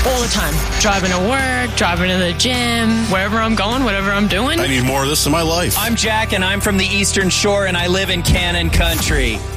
all the time. Driving to work, driving to the gym, wherever I'm going, whatever I'm doing. I need more of this in my life. I'm Jack, and I'm from the Eastern Shore, and I live in Cannon Country.